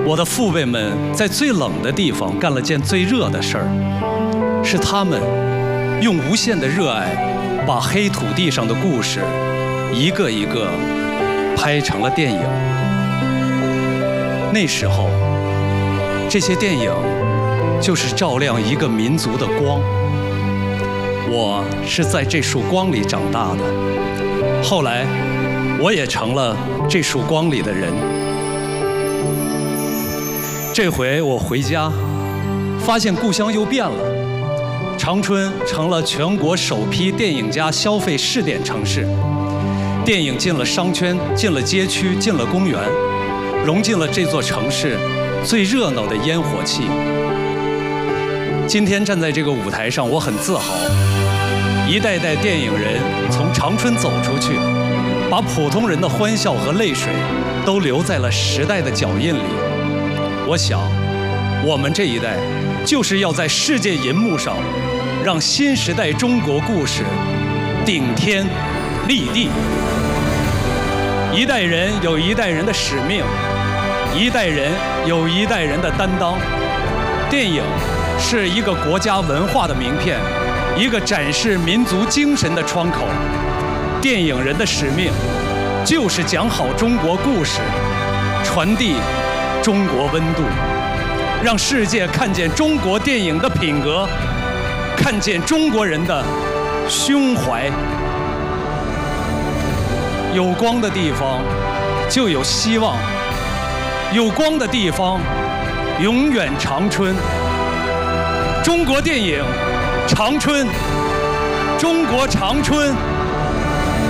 我的父辈们在最冷的地方干了件最热的事儿，是他们用无限的热爱，把黑土地上的故事一个一个拍成了电影。那时候，这些电影就是照亮一个民族的光。我是在这束光里长大的，后来我也成了这束光里的人。这回我回家，发现故乡又变了。长春成了全国首批电影加消费试点城市，电影进了商圈，进了街区，进了公园，融进了这座城市最热闹的烟火气。今天站在这个舞台上，我很自豪。一代代电影人从长春走出去，把普通人的欢笑和泪水都留在了时代的脚印里。我想，我们这一代就是要在世界银幕上，让新时代中国故事顶天立地。一代人有一代人的使命，一代人有一代人的担当。电影是一个国家文化的名片，一个展示民族精神的窗口。电影人的使命就是讲好中国故事，传递中国温度，让世界看见中国电影的品格，看见中国人的胸怀。有光的地方就有希望，有光的地方永远长春。中国电影长春，中国长春。